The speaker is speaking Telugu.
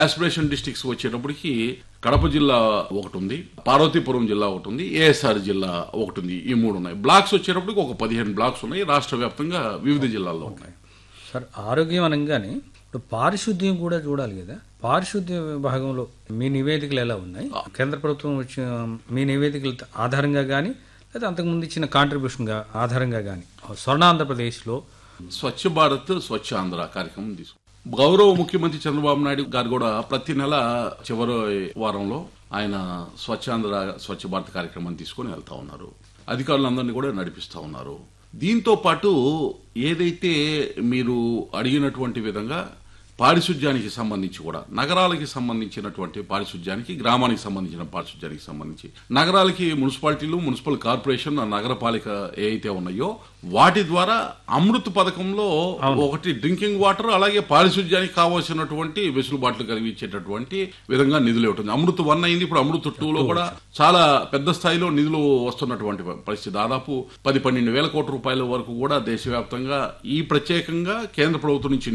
ఆస్పిరేషన్ డిస్ట్రిక్ట్స్ వచ్చేటప్పటికి కడప జిల్లా ఒకటి ఉంది, పార్వతీపురం జిల్లా ఒకటి ఉంది, ఏఎస్ఆర్ జిల్లా ఒకటి ఉంది. ఈ 3 ఉన్నాయి. బ్లాక్స్ వచ్చేటప్పటికి ఒక 15 బ్లాక్స్ ఉన్నాయి. రాష్ట్ర వ్యాప్తంగా వివిధ జిల్లాల్లో ఉన్నాయి. సార్, ఆరోగ్యం అనగానే ఇప్పుడు పారిశుద్ధ్యం కూడా చూడాలి కదా. పారిశుద్ధ్య విభాగంలో మీ నివేదికలు ఎలా ఉన్నాయి? కేంద్ర ప్రభుత్వం వచ్చిన మీ నివేదికల ఆధారంగా కానీ లేదా అంతకుముందు ఇచ్చిన కాంట్రిబ్యూషన్ ఆధారంగా కానీ స్వర్ణాంధ్రప్రదేశ్లో స్వచ్ఛ భారత్ స్వచ్ఛ ఆంధ్ర కార్యక్రమం తీసుకు గౌరవ ముఖ్యమంత్రి చంద్రబాబు నాయుడు గారు కూడా ప్రతి నెల చివరి వారంలో ఆయన స్వచ్ఛాంధ్ర స్వచ్ఛ భారత్ కార్యక్రమాన్ని తీసుకుని వెళ్తా ఉన్నారు. అధికారులందరినీ కూడా నడిపిస్తా ఉన్నారు. దీంతో పాటు ఏదైతే మీరు అడిగినటువంటి విధంగా పారిశుధ్యానికి సంబంధించి కూడా నగరాలకి సంబంధించినటువంటి పారిశుధ్యానికి, గ్రామానికి సంబంధించిన పారిశుధ్యానికి సంబంధించి నగరాలకి మున్సిపాలిటీలు, మున్సిపల్ కార్పొరేషన్, నగరపాలిక ఏవైతే ఉన్నాయో వాటి ద్వారా అమృత్ పథకంలో ఒకటి డ్రింకింగ్ వాటర్, అలాగే పారిశుధ్యానికి కావాల్సినటువంటి వెసులుబాట్లు కలిగించేటటువంటి విధంగా నిధులు ఇవ్వటం. అమృత్ 1 అయింది, ఇప్పుడు అమృత్ 2లో కూడా చాలా పెద్ద స్థాయిలో నిధులు వస్తున్నటువంటి పరిస్థితి. దాదాపు 10-12 వేల కోట్ల రూపాయల వరకు కూడా దేశవ్యాప్తంగా ఈ ప్రత్యేకంగా కేంద్ర ప్రభుత్వం నుంచి